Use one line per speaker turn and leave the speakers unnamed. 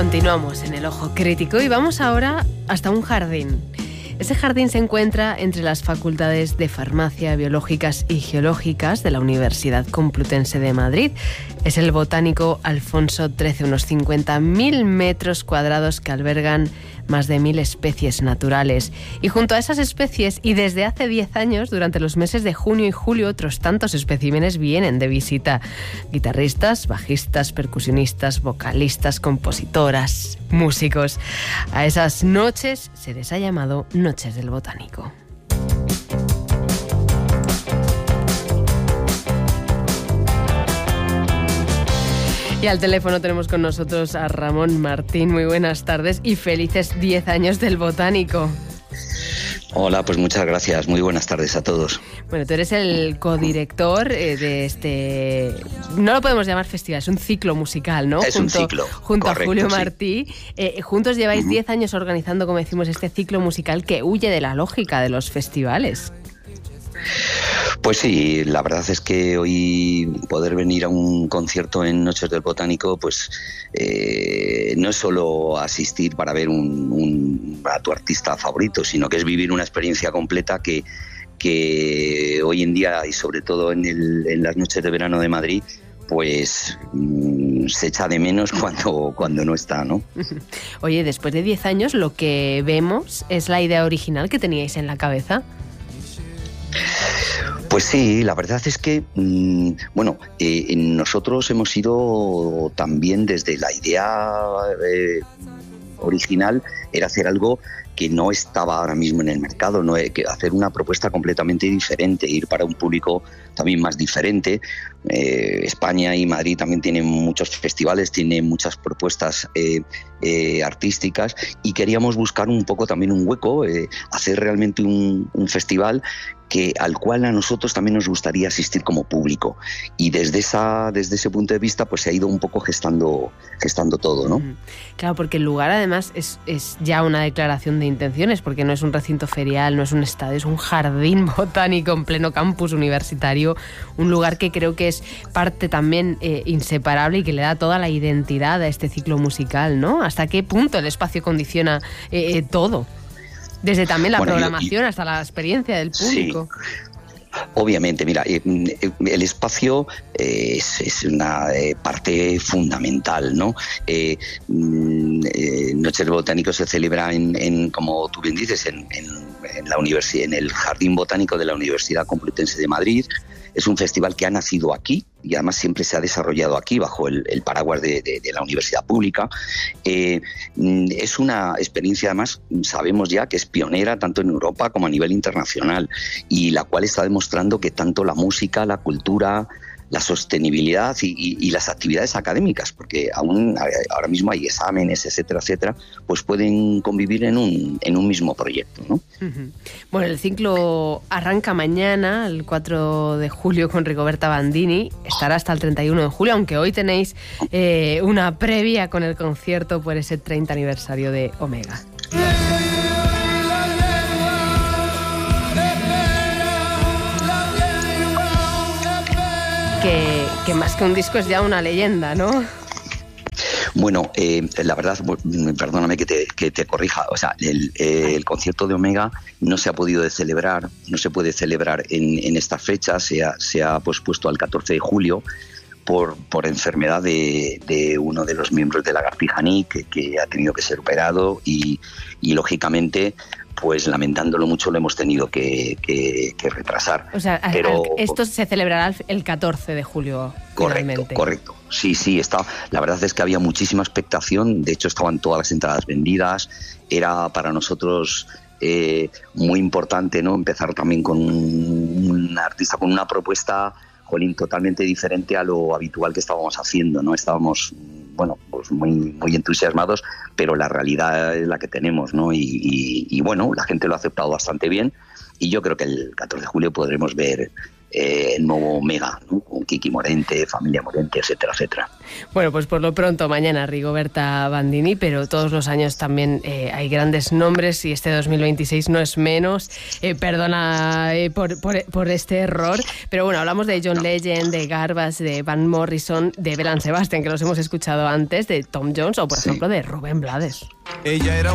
Continuamos en el Ojo Crítico y vamos ahora hasta un jardín. Ese jardín se encuentra entre las facultades de Farmacia, Biológicas y Geológicas de la Universidad Complutense de Madrid. Es el Botánico Alfonso XIII, unos 50.000 metros cuadrados que albergan más de 1.000 especies naturales. Y junto a esas especies, y desde hace 10 años, durante los meses de junio y julio, otros tantos especímenes vienen de visita. Guitarristas, bajistas, percusionistas, vocalistas, compositoras, músicos. A esas noches se les ha llamado Noches del Botánico. Y al teléfono tenemos con nosotros a Ramón Martín. Muy buenas tardes y felices 10 años del Botánico.
Hola, pues muchas gracias. Muy buenas tardes a todos.
Bueno, tú eres el codirector de este... No lo podemos llamar festival, es un ciclo musical, ¿no?
Es un ciclo.
Junto
correcto,
a Julio
sí.
Martí. Juntos lleváis 10 años organizando, como decimos, este ciclo musical que huye de la lógica de los festivales.
Pues sí, la verdad es que hoy poder venir a un concierto en Noches del Botánico, pues no es solo asistir para ver a tu artista favorito, sino que es vivir una experiencia completa que hoy en día, y sobre todo en las noches de verano de Madrid, pues se echa de menos cuando no está, ¿no?
Oye, después de 10 años lo que vemos es la idea original que teníais en la cabeza.
Pues sí, la verdad es que, nosotros hemos ido también desde la idea original, era hacer algo que no estaba ahora mismo en el mercado, ¿no? Que hacer una propuesta completamente diferente, ir para un público también más diferente. España y Madrid también tienen muchos festivales, tienen muchas propuestas artísticas, y queríamos buscar un poco también un hueco, hacer realmente un festival al cual a nosotros también nos gustaría asistir como público, y desde ese punto de vista pues se ha ido un poco gestando todo, ¿no?
Claro, porque el lugar además es ya una declaración de intenciones, porque no es un recinto ferial, no es un estadio, es un jardín botánico en pleno campus universitario, un lugar que creo que es parte también inseparable y que le da toda la identidad a este ciclo musical, ¿no? ¿Hasta qué punto el espacio condiciona todo? Desde también la programación hasta la experiencia del público.
Sí. Obviamente, mira, el espacio es una parte fundamental, ¿no? Noches del Botánico se celebra como tú bien dices, en la universidad, en el Jardín Botánico de la Universidad Complutense de Madrid. Es un festival que ha nacido aquí y además siempre se ha desarrollado aquí bajo el paraguas de la universidad pública. Es una experiencia, además, sabemos ya que es pionera tanto en Europa como a nivel internacional, y la cual está demostrando que tanto la música, la cultura, la sostenibilidad y las actividades académicas, porque aún ahora mismo hay exámenes, etcétera, etcétera, pues pueden convivir en un mismo proyecto, ¿no?
Uh-huh. Bueno, el ciclo arranca mañana, el 4 de julio, con Rigoberta Bandini. Estará hasta el 31 de julio, aunque hoy tenéis una previa con el concierto por ese 30 aniversario de Omega. Que más que un disco es ya una leyenda, ¿no?
Bueno, la verdad, perdóname que te corrija, o sea, el concierto de Omega no se ha podido celebrar, no se puede celebrar en estas fechas, se ha pospuesto al 14 de julio por enfermedad de uno de los miembros de Lagartija Nick, que ha tenido que ser operado, y lógicamente, pues lamentándolo mucho, lo hemos tenido que retrasar.
O sea, pero esto se celebrará el 14 de julio.
Correcto. Sí, la verdad es que había muchísima expectación, de hecho estaban todas las entradas vendidas, era para nosotros muy importante, ¿no? Empezar también con un artista con una propuesta, totalmente diferente a lo habitual que estábamos haciendo, ¿no? Estábamos, pues muy entusiasmados, pero la realidad es la que tenemos, ¿no? Y bueno, la gente lo ha aceptado bastante bien, y yo creo que el 14 de julio podremos ver el nuevo Mega, ¿no? Con Kiki Morente, Familia Morente, etcétera, etcétera.
Bueno, pues por lo pronto mañana Rigoberta Bandini, pero todos los años también hay grandes nombres y este 2026 no es menos. Perdona por este error, pero bueno, hablamos de John Legend, de Garbage, de Van Morrison, de Belle Sebastian, que los hemos escuchado antes, de Tom Jones o por ejemplo de Rubén Blades.
Ella era